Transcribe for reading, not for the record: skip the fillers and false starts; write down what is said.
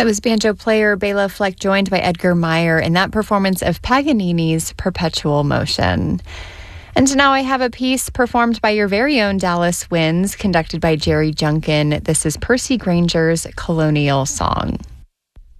That was banjo player Bela Fleck joined by Edgar Meyer in that performance of Paganini's Perpetual Motion. And now I have a piece performed by your very own Dallas Winds, conducted by Jerry Junkin. This is Percy Granger's Colonial Song.